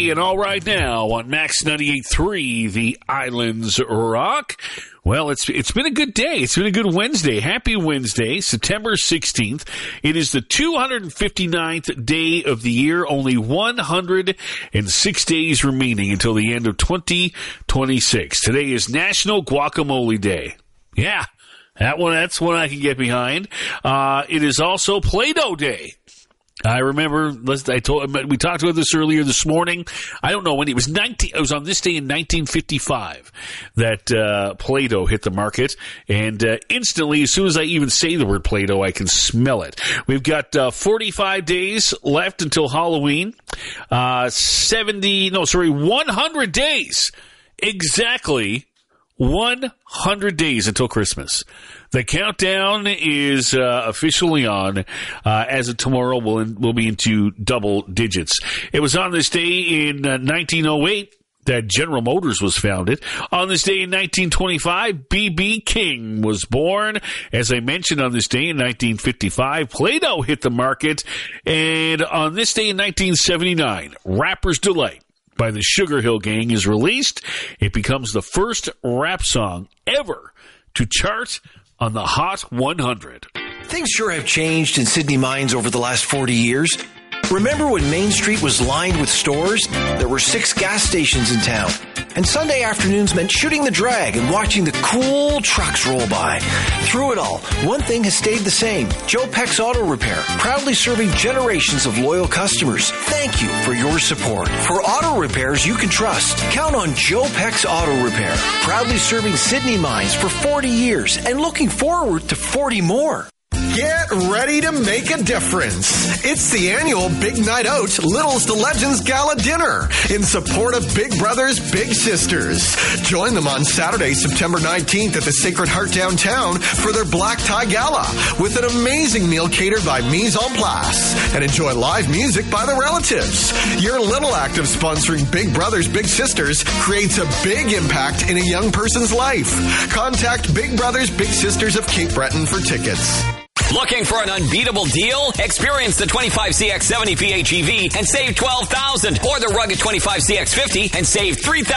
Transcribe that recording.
and All Right Now on Max 98.3, The Islands Rock. Well, it's been a good day. It's been a good Wednesday. Happy Wednesday, September 16th. It is the 259th day of the year. Only 106 days remaining until the end of 2026. Today is National Guacamole Day. Yeah, that's one I can get behind. It is also Play-Doh Day. I remember, we talked about this earlier this morning. I don't know when it was on this day in 1955 that Play-Doh hit the market. And instantly, as soon as I even say the word Play-Doh, I can smell it. We've got 45 days left until Halloween. 100 days. Exactly 100 days until Christmas. The countdown is officially on. As of tomorrow, we'll be into double digits. It was on this day in 1908 that General Motors was founded. On this day in 1925, B.B. King was born. As I mentioned, on this day in 1955, Play-Doh hit the market. And on this day in 1979, Rapper's Delight by the Sugar Hill Gang is released. It becomes the first rap song ever to chart on the Hot 100. Things sure have changed in Sydney Mines over the last 40 years. Remember when Main Street was lined with stores? There were 6 gas stations in town. And Sunday afternoons meant shooting the drag and watching the cool trucks roll by. Through it all, one thing has stayed the same. Joe Peck's Auto Repair, proudly serving generations of loyal customers. Thank you for your support. For auto repairs you can trust, count on Joe Peck's Auto Repair, proudly serving Sydney Mines for 40 years and looking forward to 40 more. Get ready to make a difference. It's the annual Big Night Out Littles to Legends Gala Dinner in support of Big Brothers Big Sisters. Join them on Saturday, September 19th at the Sacred Heart downtown for their Black Tie Gala with an amazing meal catered by Mise en Place and enjoy live music by the relatives. Your little act of sponsoring Big Brothers Big Sisters creates a big impact in a young person's life. Contact Big Brothers Big Sisters of Cape Breton for tickets. Looking for an unbeatable deal? Experience the 25CX70 PHEV and save $12,000, or the rugged 25CX50 and save $3,000.